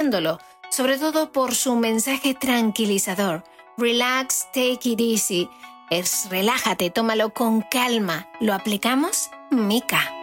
usándolo, sobre todo por su mensaje tranquilizador. Relax, take it easy. Es relájate, tómalo con calma. ¿Lo aplicamos? Mika.